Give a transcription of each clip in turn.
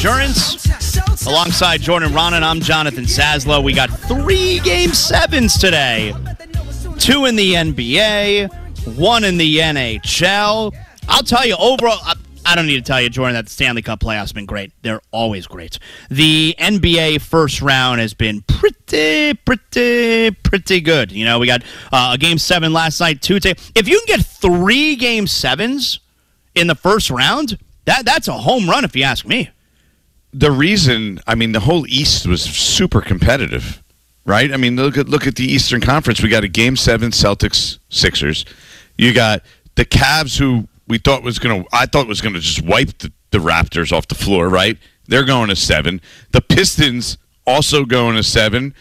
Insurance. Alongside Jordan Ronan, I'm Jonathan Saslow. We got 3 Game 7s today. 2 in the NBA, 1 in the NHL. I'll tell you, overall, I don't need to tell you, Jordan, that the Stanley Cup playoffs have been great. They're always great. The NBA first round has been pretty good. You know, we got a Game 7 last night, 2 today. If you can get 3 Game 7s in the first round, that's a home run if you ask me. The reason, the whole East was super competitive, right? I mean, look at the Eastern Conference. We got a Game 7 Celtics-Sixers. You got the Cavs, who I thought was going to just wipe the Raptors off the floor, right? They're going to 7. The Pistons also going to 7.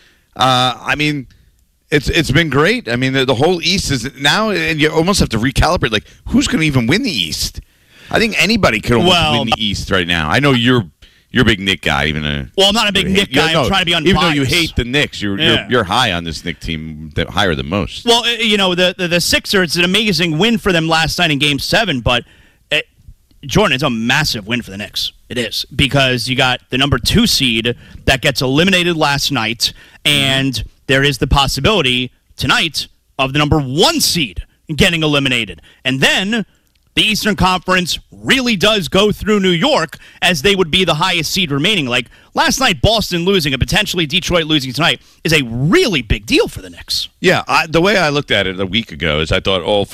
It's been great. I mean, the whole East is now, and you almost have to recalibrate. Like, who's going to even win the East? I think anybody could almost win the East right now. I know you're a big Knick guy, I'm not a big Knick guy. I'm trying to be unbiased. Even though you hate the Knicks, you're high on this Knick team, higher than most. Well, the Sixers, it's an amazing win for them last night in Game 7, but Jordan, it's a massive win for the Knicks. It is, because you got the number 2 seed that gets eliminated last night, and there is the possibility tonight of the number 1 seed getting eliminated. And then the Eastern Conference really does go through New York, as they would be the highest seed remaining. Like, last night, Boston losing and potentially Detroit losing tonight is a really big deal for the Knicks. Yeah, the way I looked at it a week ago is I thought all